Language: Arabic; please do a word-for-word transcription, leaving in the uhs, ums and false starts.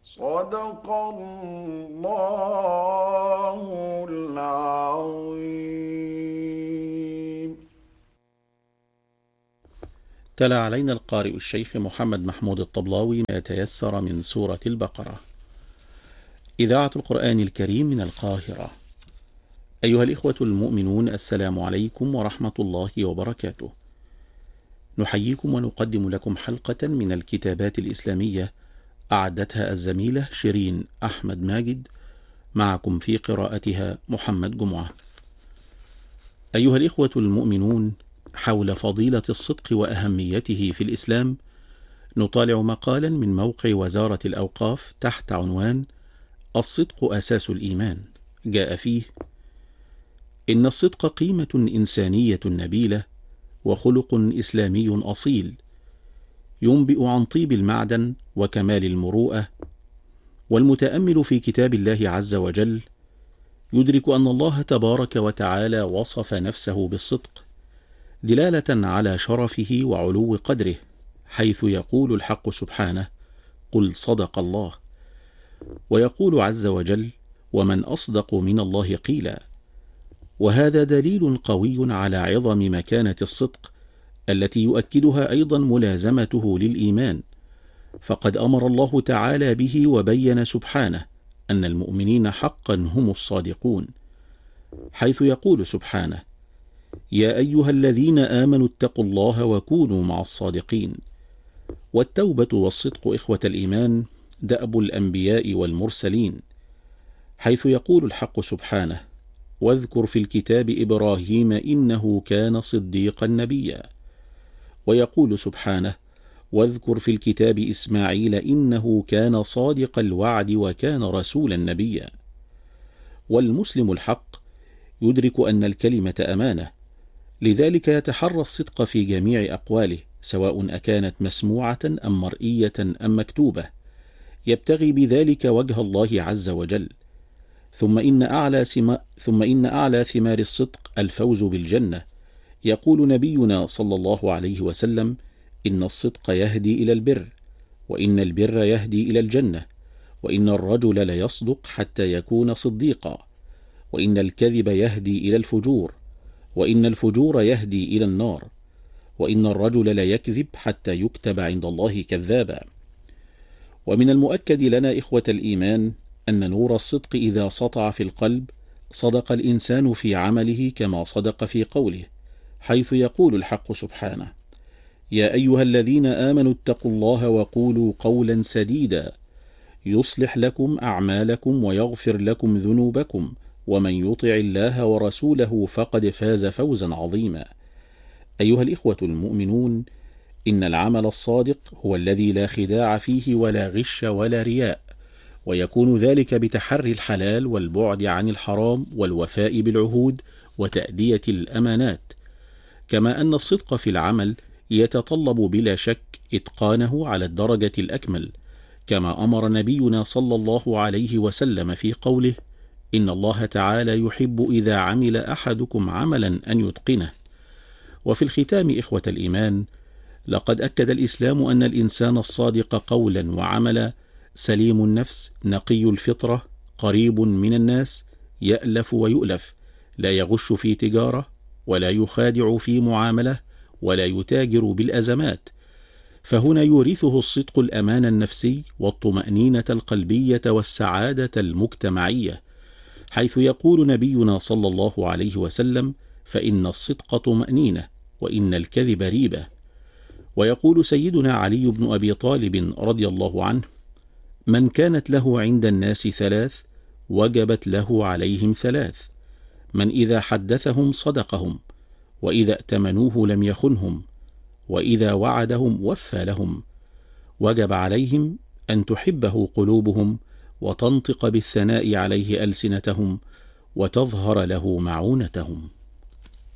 صدق الله العظيم. تلا علينا القارئ الشيخ محمد محمود الطبلاوي ما تيسر من سورة البقرة. إذاعة القرآن الكريم من القاهرة. أيها الإخوة المؤمنون، السلام عليكم ورحمة الله وبركاته. نحييكم ونقدم لكم حلقة من الكتابات الإسلامية أعدتها الزميلة شيرين أحمد ماجد، معكم في قراءتها محمد جمعة. أيها الإخوة المؤمنون، حول فضيلة الصدق وأهميته في الإسلام نطالع مقالا من موقع وزارة الأوقاف تحت عنوان الصدق أساس الإيمان. جاء فيه: إن الصدق قيمة إنسانية نبيلة وخلق إسلامي أصيل، ينبئ عن طيب المعدن وكمال المروءة. والمتأمل في كتاب الله عز وجل يدرك أن الله تبارك وتعالى وصف نفسه بالصدق دلالة على شرفه وعلو قدره، حيث يقول الحق سبحانه: قل صدق الله. ويقول عز وجل: ومن أصدق من الله قيلا. وهذا دليل قوي على عظم مكانة الصدق، التي يؤكدها أيضا ملازمته للإيمان، فقد أمر الله تعالى به وبين سبحانه أن المؤمنين حقا هم الصادقون، حيث يقول سبحانه: يا أيها الذين آمنوا اتقوا الله وكونوا مع الصادقين. والتوبة والصدق إخوة الإيمان دأب الأنبياء والمرسلين، حيث يقول الحق سبحانه: واذكر في الكتاب إبراهيم إنه كان صديقا نبيا. ويقول سبحانه: واذكر في الكتاب إسماعيل إنه كان صادق الوعد وكان رسولا نبيا. والمسلم الحق يدرك أن الكلمة أمانة، لذلك يتحرى الصدق في جميع أقواله، سواء أكانت مسموعة أم مرئية أم مكتوبة، يبتغي بذلك وجه الله عز وجل. ثم إن أعلى, سما ثم إن أعلى ثمار الصدق الفوز بالجنة. يقول نبينا صلى الله عليه وسلم: إن الصدق يهدي إلى البر، وإن البر يهدي إلى الجنة، وإن الرجل ليصدق حتى يكون صديقا، وإن الكذب يهدي إلى الفجور، وإن الفجور يهدي إلى النار، وإن الرجل ليكذب حتى يكتب عند الله كذابا. ومن المؤكد لنا إخوة الإيمان أن نور الصدق إذا سطع في القلب صدق الإنسان في عمله كما صدق في قوله، حيث يقول الحق سبحانه: يا أيها الذين آمنوا اتقوا الله وقولوا قولا سديدا يصلح لكم أعمالكم ويغفر لكم ذنوبكم ومن يطع الله ورسوله فقد فاز فوزا عظيما. أيها الإخوة المؤمنون، إن العمل الصادق هو الذي لا خداع فيه ولا غش ولا رياء، ويكون ذلك بتحري الحلال والبعد عن الحرام والوفاء بالعهود وتأدية الأمانات. كما أن الصدق في العمل يتطلب بلا شك إتقانه على الدرجة الأكمل، كما أمر نبينا صلى الله عليه وسلم في قوله: إن الله تعالى يحب إذا عمل أحدكم عملا أن يتقنه. وفي الختام إخوة الإيمان، لقد أكد الإسلام أن الإنسان الصادق قولا وعملا سليم النفس نقي الفطرة قريب من الناس يألف ويؤلف، لا يغش في تجارة ولا يخادع في معاملة ولا يتاجر بالأزمات. فهنا يورثه الصدق الأمان النفسي والطمأنينة القلبية والسعادة المجتمعية، حيث يقول نبينا صلى الله عليه وسلم: فإن الصدق طمأنينة وإن الكذب ريبة. ويقول سيدنا علي بن أبي طالب رضي الله عنه: من كانت له عند الناس ثلاث وجبت له عليهم ثلاث: من إذا حدثهم صدقهم، وإذا ائتمنوه لم يخنهم، وإذا وعدهم وفى لهم. وجب عليهم أن تحبه قلوبهم وتنطق بالثناء عليه ألسنتهم وتظهر له معونتهم.